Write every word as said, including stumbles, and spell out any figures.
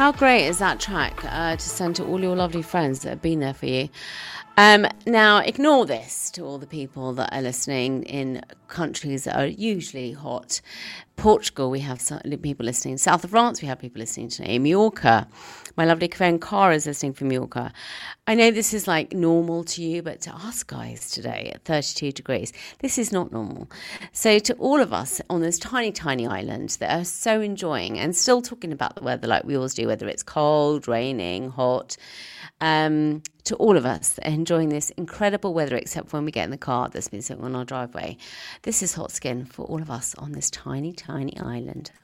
how great is that track uh, to send to all your lovely friends that have been there for you? Um, now, ignore this to all the people that are listening in countries that are usually hot. Portugal, we have some people listening. South of France, we have people listening today. Mallorca, my lovely friend Cara is listening from Mallorca. I know this is like normal to you, but to us guys today at thirty-two degrees, this is not normal. So to all of us on this tiny, tiny island that are so enjoying and still talking about the weather like we always do, whether it's cold, raining, hot, um, to all of us that are enjoying this incredible weather, except when we get in the car that's been sitting on our driveway. This is Hot Skin for all of us on this tiny, tiny island.